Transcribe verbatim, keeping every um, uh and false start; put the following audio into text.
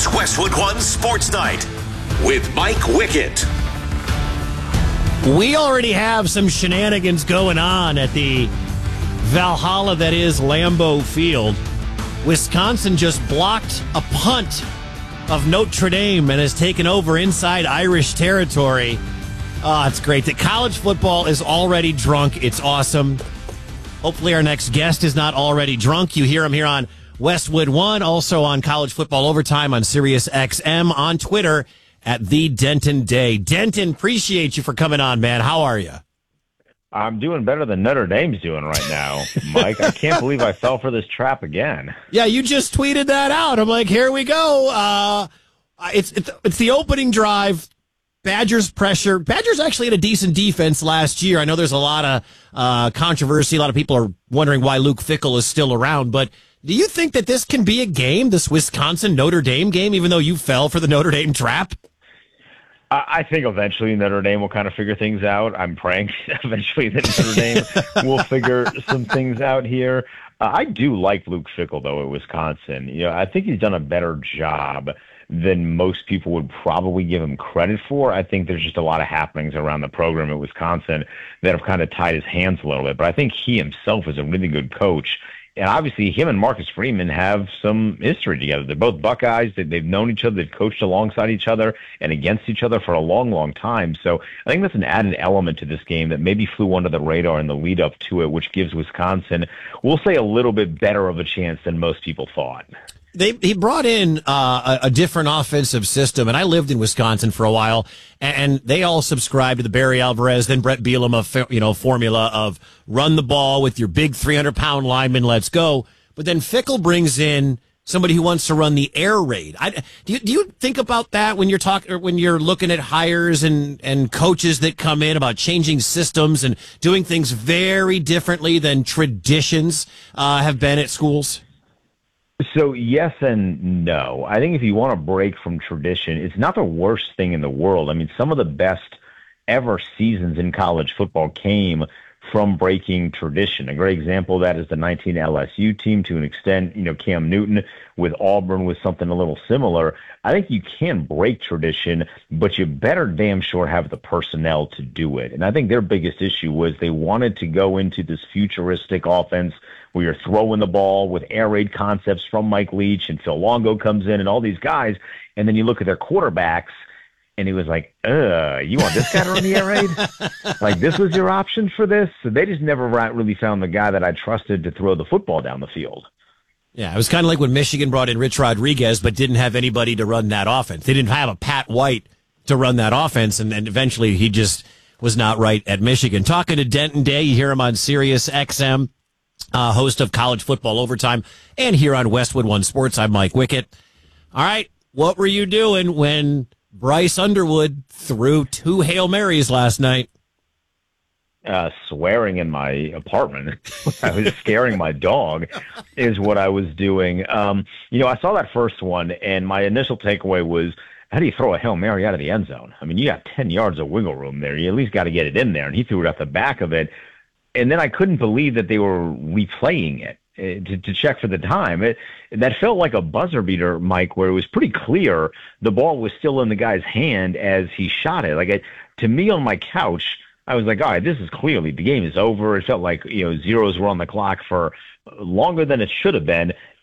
It's Westwood One Sports Night with Mike Wickett. We already have some shenanigans going on at the Valhalla that is Lambeau Field. Wisconsin just blocked a punt of Notre Dame and has taken over inside Irish territory. Oh, it's great. The college football is already drunk. It's awesome. Hopefully our next guest is not already drunk. You hear him here on Westwood One, also on College Football Overtime on Sirius X M, on Twitter at The Denton Day. Denton, appreciate you for coming on, man. How are you? I'm doing better than Notre Dame's doing right now, Mike. I can't believe I fell for this trap again. Yeah, you just tweeted that out. I'm like, here we go. Uh, it's, it's it's the opening drive. Badgers pressure. Badgers actually had a decent defense last year. I know there's a lot of uh, controversy. A lot of people are wondering why Luke Fickell is still around. But do you think that this can be a game, this Wisconsin-Notre Dame game, even though you fell for the Notre Dame trap? I think eventually Notre Dame will kind of figure things out. I'm praying eventually that Notre Dame will figure some things out here. Uh, I do like Luke Fickell, though, at Wisconsin. You know, I think he's done a better job than most people would probably give him credit for. I think there's just a lot of happenings around the program at Wisconsin that have kind of tied his hands a little bit. But I think he himself is a really good coach. And obviously, him and Marcus Freeman have some history together. They're both Buckeyes. They've known each other. They've coached alongside each other and against each other for a long, long time. So I think that's an added element to this game that maybe flew under the radar in the lead up to it, which gives Wisconsin, we'll say, a little bit better of a chance than most people thought. They, he brought in uh, a, a different offensive system, and I lived in Wisconsin for a while, and they all subscribed to the Barry Alvarez, then Brett Bielema, you know, formula of run the ball with your big three hundred pound lineman, let's go. But then Fickell brings in somebody who wants to run the air raid. I, do, you, do you think about that when you're talking, or when you're looking at hires and, and coaches that come in about changing systems and doing things very differently than traditions uh, have been at schools? So yes and no. I think if you want to break from tradition, it's not the worst thing in the world. I mean, some of the best ever seasons in college football came from breaking tradition. A great example of that is the nineteen L S U team, to an extent. You know, Cam Newton with Auburn was something a little similar. I think you can break tradition, but you better damn sure have the personnel to do it. And I think their biggest issue was they wanted to go into this futuristic offense where you're throwing the ball with air raid concepts from Mike Leach, and Phil Longo comes in and all these guys. And then you look at their quarterbacks, and he was like, uh, you want this guy to run the air raid? Like, this was your option for this? So they just never really found the guy that I trusted to throw the football down the field. Yeah, it was kind of like when Michigan brought in Rich Rodriguez but didn't have anybody to run that offense. They didn't have a Pat White to run that offense, and then eventually he just was not right at Michigan. Talking to Denton Day, you hear him on Sirius X M, uh, host of College Football Overtime, and here on Westwood One Sports. I'm Mike Wickett. All right, what were you doing when Bryce Underwood threw two Hail Marys last night? Uh, swearing in my apartment. I was scaring my dog is what I was doing. Um, you know, I saw that first one, and my initial takeaway was, how do you throw a Hail Mary out of the end zone? I mean, you got ten yards of wiggle room there. You at least got to get it in there, and he threw it out the back of it. And then I couldn't believe that they were replaying it uh, to, to check for the time. It, that felt like a buzzer beater, Mike, where it was pretty clear the ball was still in the guy's hand as he shot it. Like, it, to me on my couch, I was like, all right, this is clearly, the game is over. It felt like, you know, zeros were on the clock for longer than it should have been.